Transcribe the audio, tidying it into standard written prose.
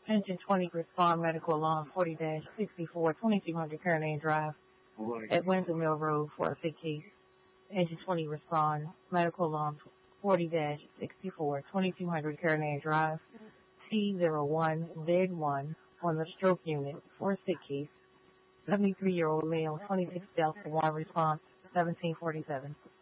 Engine 20 respond medical alarm 40-64 2200 Carolina Drive at Windsor Mill Road for a sick case. Engine 20 respond medical alarm 40-64 2200 Carolina Drive C01Z1 on the stroke unit for a sick case. 73-year-old male 26 Delta 1 response 1747.